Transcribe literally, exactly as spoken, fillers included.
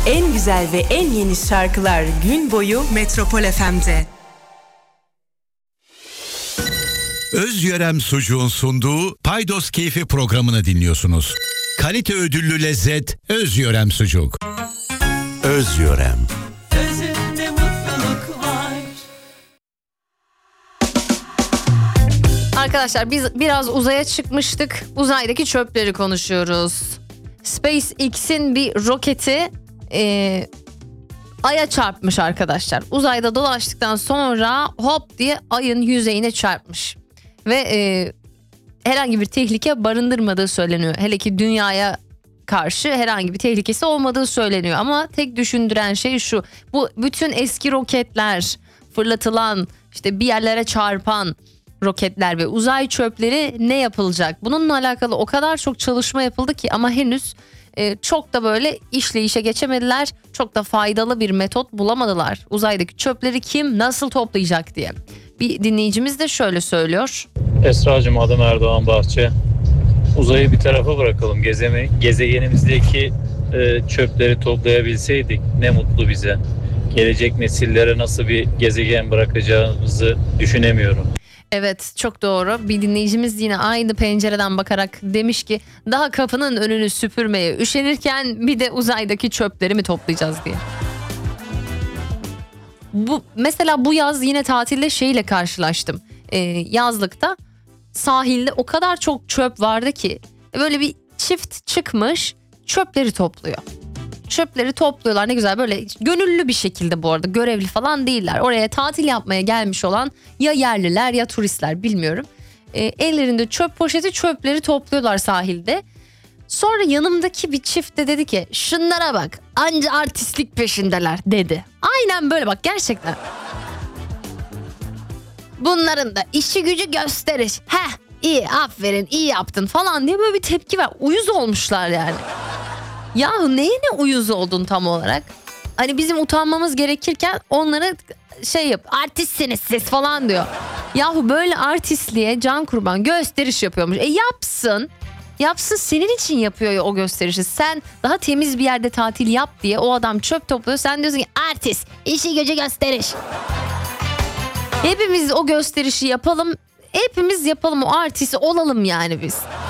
En güzel ve en yeni şarkılar gün boyu Metropol F M'de. Özyörem Sucuğun sunduğu Paydos Keyfi programını dinliyorsunuz. Kalite ödüllü lezzet Özyörem Sucuk. Özyörem. Özünde mutluluk var. Arkadaşlar biz biraz uzaya çıkmıştık. Uzaydaki çöpleri konuşuyoruz. SpaceX'in bir roketi e, Ay'a çarpmış arkadaşlar. Uzayda dolaştıktan sonra hop diye Ay'ın yüzeyine çarpmış. Ve e, herhangi bir tehlike barındırmadığı söyleniyor. Hele ki dünyaya karşı herhangi bir tehlikesi olmadığı söyleniyor. Ama tek düşündüren şey şu: bu bütün eski roketler, fırlatılan, işte bir yerlere çarpan roketler ve uzay çöpleri ne yapılacak? Bununla alakalı o kadar çok çalışma yapıldı ki ama henüz e, çok da böyle işleyişe geçemediler. Çok da faydalı bir metot bulamadılar. Uzaydaki çöpleri kim nasıl toplayacak diye. Bir dinleyicimiz de şöyle söylüyor. Esra'cığım, adım Erdoğan Bahçe. Uzayı bir tarafa bırakalım. Gezeme, gezegenimizdeki e, çöpleri toplayabilseydik ne mutlu bize. Gelecek nesillere nasıl bir gezegen bırakacağımızı düşünemiyorum. Evet, çok doğru. Bir dinleyicimiz yine aynı pencereden bakarak demiş ki daha kapının önünü süpürmeye üşenirken bir de uzaydaki çöpleri mi toplayacağız diye. Bu mesela bu yaz yine tatilde şeyle karşılaştım. Ee, yazlıkta sahilde o kadar çok çöp vardı ki böyle bir çift çıkmış çöpleri topluyor. Çöpleri topluyorlar, ne güzel, böyle gönüllü bir şekilde, bu arada görevli falan değiller. Oraya tatil yapmaya gelmiş olan ya yerliler ya turistler, bilmiyorum. E, ellerinde çöp poşeti, çöpleri topluyorlar sahilde. Sonra yanımdaki bir çift de dedi ki şunlara bak, anca artistlik peşindeler dedi. Aynen böyle, bak gerçekten. Bunların da işi gücü gösteriş. Heh iyi, aferin, iyi yaptın falan diye böyle bir tepki var. Uyuz olmuşlar yani. Yahu neye ne uyuz oldun tam olarak? Hani bizim utanmamız gerekirken onlara şey yap, artistsiniz siz falan diyor. Yahu böyle artistliğe can kurban gösteriş yapıyormuş. E yapsın. Yapsın, senin için yapıyor ya o gösterişi. Sen daha temiz bir yerde tatil yap diye o adam çöp topluyor. Sen diyorsun ki artist, işi gücü gösteriş. Hepimiz o gösterişi yapalım. Hepimiz yapalım, o artisti olalım yani biz.